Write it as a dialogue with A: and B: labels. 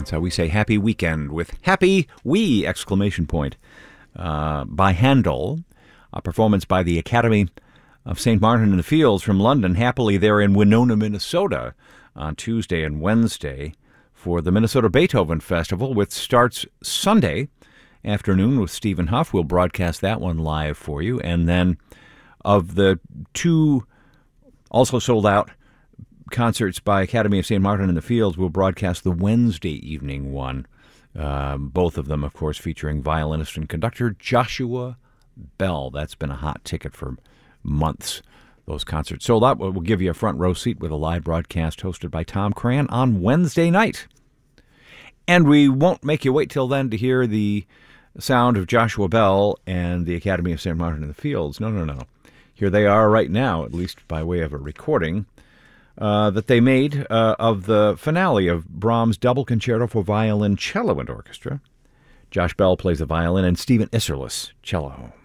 A: That's how we say happy weekend with happy we! Exclamation point. By Handel, a performance by the Academy of St. Martin in the Fields from London. Happily, they're in Winona, Minnesota on Tuesday and Wednesday for the Minnesota Beethoven Festival, which starts Sunday afternoon with Stephen Huff. We'll broadcast that one live for you. And then of the two also sold out concerts by Academy of St. Martin in the Fields, we'll broadcast the Wednesday evening one. Both of them, of course, featuring violinist and conductor Joshua Bell. That's been a hot ticket for months. Those concerts sold out. We'll give you a front row seat with a live broadcast hosted by Tom Cran on Wednesday night. And we won't make you wait till then to hear the sound of Joshua Bell and the Academy of St. Martin in the Fields. No. Here they are right now, at least by way of a recording that they made of the finale of Brahms' Double Concerto for Violin, Cello, and Orchestra. Josh Bell plays the violin and Stephen Isserlis, cello.